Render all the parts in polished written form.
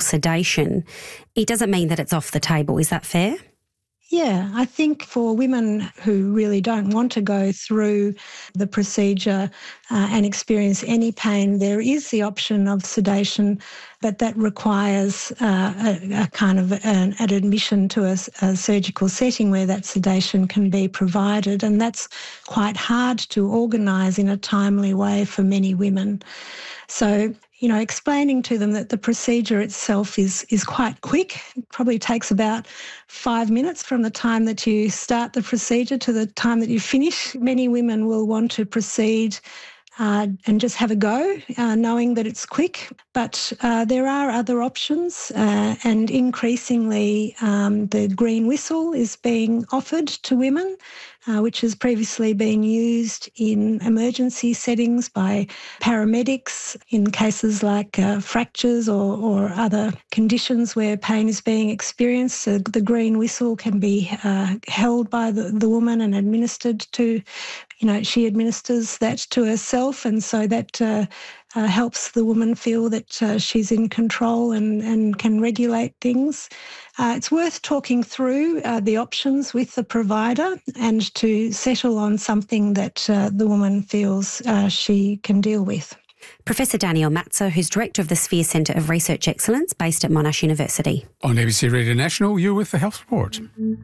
sedation, it doesn't mean that it's off the table. Is that fair? Yeah, I think for women who really don't want to go through the procedure and experience any pain, there is the option of sedation, but that requires a kind of an admission to a surgical setting where that sedation can be provided, and that's quite hard to organise in a timely way for many women. So, explaining to them that the procedure itself is quite quick. It probably takes about 5 minutes from the time that you start the procedure to the time that you finish. Many women will want to proceed and just have a go, knowing that it's quick. But there are other options, and increasingly the green whistle is being offered to women, which has previously been used in emergency settings by paramedics in cases like fractures or other conditions where pain is being experienced. So the green whistle can be held by the woman and administered to, she administers that to herself, and so that helps the woman feel that she's in control and can regulate things. It's worth talking through the options with the provider and to settle on something that the woman feels she can deal with. Professor Danielle Matzer, who's Director of the Sphere Centre of Research Excellence based at Monash University. On ABC Radio National, you're with The Health Report.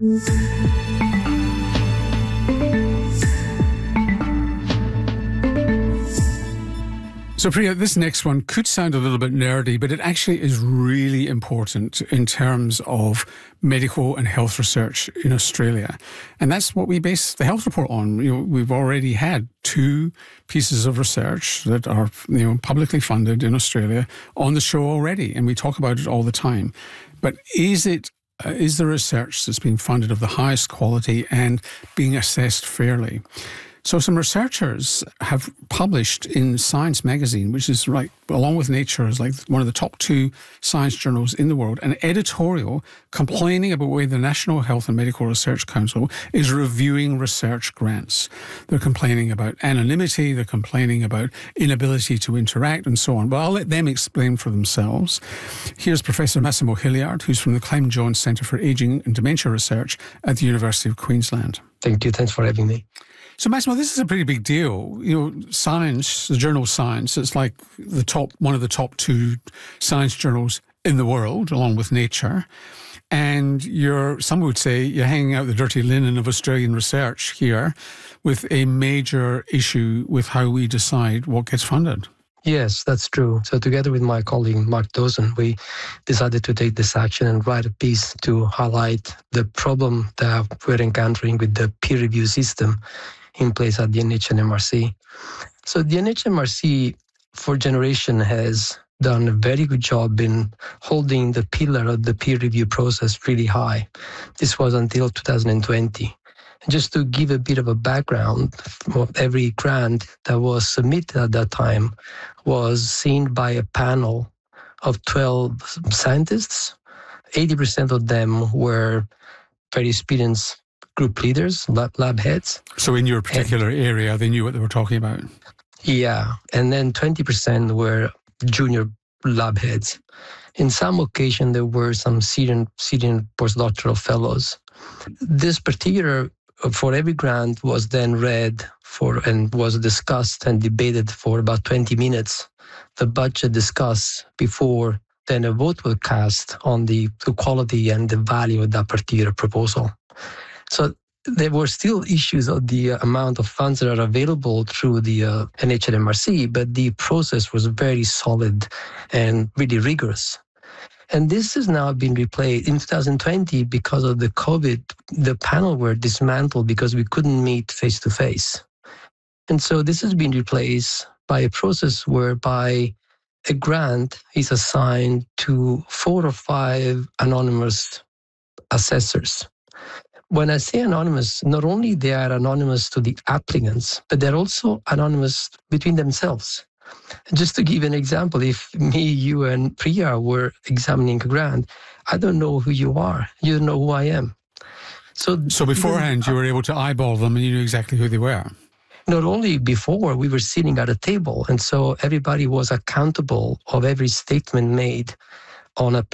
So Priya, this next one could sound a little bit nerdy, but it actually is really important in terms of medical and health research in Australia. And that's what we base the Health Report on. We've already had 2 pieces of research that are publicly funded in Australia on the show already, and we talk about it all the time. But is the research that's being funded of the highest quality and being assessed fairly? So some researchers have published in Science magazine, which is along with Nature, is one of the top 2 science journals in the world, an editorial complaining about the way the National Health and Medical Research Council is reviewing research grants. They're complaining about anonymity, they're complaining about inability to interact and so on. But I'll let them explain for themselves. Here's Professor Massimo Hilliard, who's from the Clem Jones Centre for Ageing and Dementia Research at the University of Queensland. Thank you. Thanks for having me. So, Massimo, this is a pretty big deal. Science, the journal Science, it's like one of the top 2 science journals in the world, along with Nature. And some would say you're hanging out the dirty linen of Australian research here with a major issue with how we decide what gets funded. Yes, that's true. So together with my colleague Mark Dawson, we decided to take this action and write a piece to highlight the problem that we're encountering with the peer review system in place at the NHMRC. So the NHMRC for generation has done a very good job in holding the pillar of the peer review process really high. This was until 2020. Just to give a bit of a background, every grant that was submitted at that time was seen by a panel of 12 scientists. 80% of them were very experienced group leaders, lab heads. So in your particular area, they knew what they were talking about? Yeah. And then 20% were junior lab heads. In some occasion, there were some senior postdoctoral fellows. This particular, for every grant, was then read and was discussed and debated for about 20 minutes. The budget discussed before then a vote was cast on the quality and the value of that particular proposal. So there were still issues of the amount of funds that are available through the NHMRC, but the process was very solid and really rigorous. And this has now been replaced. In 2020, because of the COVID, the panel were dismantled because we couldn't meet face-to-face. And so this has been replaced by a process whereby a grant is assigned to 4 or 5 anonymous assessors. When I say anonymous, not only they are anonymous to the applicants, but they're also anonymous between themselves. Just to give an example, if me, you, and Priya were examining a grant, I don't know who you are. You don't know who I am. So beforehand, you were able to eyeball them and you knew exactly who they were? Not only before, we were sitting at a table, and so everybody was accountable of every statement made on a